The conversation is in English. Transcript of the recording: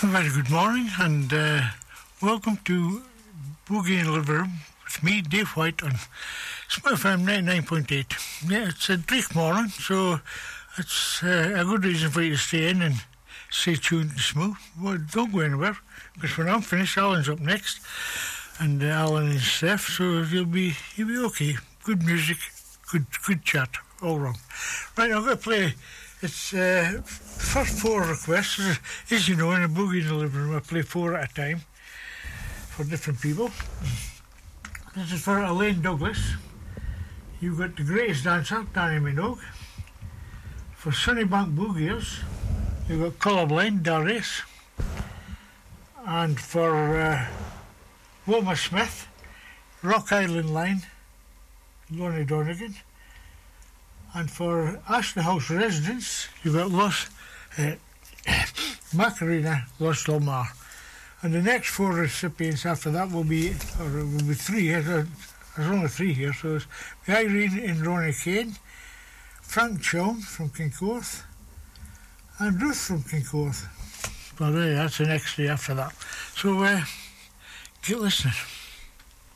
A very good morning and welcome to Boogie and Liver with me, Dave White, on Smith FM 99.8. Yeah, it's a dreich morning, so it's a good reason for you to stay in and stay tuned to Smooth. Well, don't go anywhere, because when I'm finished, Alan's up next, and Alan and Steph, so you'll be okay. Good music, good chat, all wrong. Right, I'm going to play. It's first four requests. As you know, in a Boogie in the living room, I play four at a time for different people. This is for Elaine Douglas. You've got The Greatest Dancer, Danny Minogue. For Sunnybank Boogiers, you've got Colorblind, Darius. And for Wilma Smith, Rock Island Line, Lonnie Donegan. And for Ashley House residents, you've got Macarena, Lost Omar. And the next four recipients after that will be three. There's only three here, so it's Irene and Ronnie Kane, Frank Chong from Kincorth, and Ruth from Kincorth. Well, that's the next day after that. So, get listening.